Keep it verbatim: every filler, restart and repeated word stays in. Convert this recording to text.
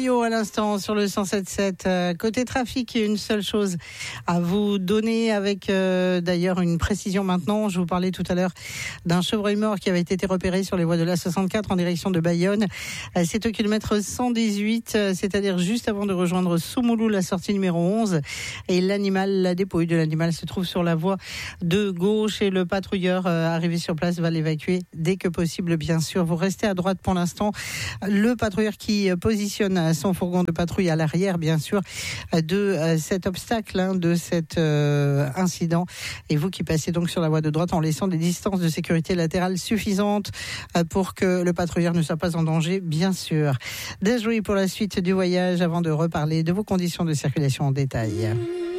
Météo à l'instant sur le cent sept sept. Euh, côté trafic, une seule chose à vous donner avec euh, d'ailleurs une précision maintenant. Je vous parlais tout à l'heure d'un chevreuil mort qui avait été repéré sur les voies de l'A soixante-quatre en direction de Bayonne. Euh, c'est au kilomètre cent dix-huit, euh, c'est-à-dire juste avant de rejoindre Soumoulou, la sortie numéro onze. Et l'animal, la dépouille de l'animal se trouve sur la voie de gauche et le patrouilleur euh, arrivé sur place va l'évacuer dès que possible, bien sûr. Vous restez à droite pour l'instant. Le patrouilleur qui positionne son fourgon de patrouille à l'arrière, bien sûr, de cet obstacle, hein, de cet euh, incident. Et vous qui passez donc sur la voie de droite en laissant des distances de sécurité latérales suffisantes pour que le patrouilleur ne soit pas en danger, bien sûr. Déjoué pour la suite du voyage avant de reparler de vos conditions de circulation en détail.